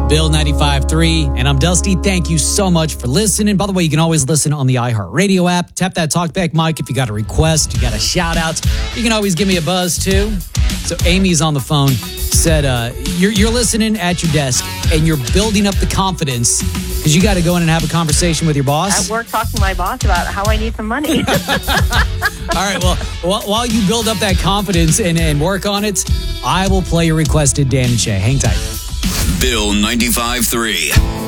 Bill 95.3, and I'm Dusty. Thank you so much for listening. By the way, you can always listen on the iHeartRadio app. Tap that talkback mic if you got a request, you got a shout out. You can always give me a buzz too. So Amy's on the phone, said you're listening at your desk and you're building up the confidence because you got to go in and have a conversation with your boss. At work, talking to my boss about how I need some money. All right, well, while you build up that confidence and work on it, I will play your requested Dan and Shay. Hang tight. Bill 95.3.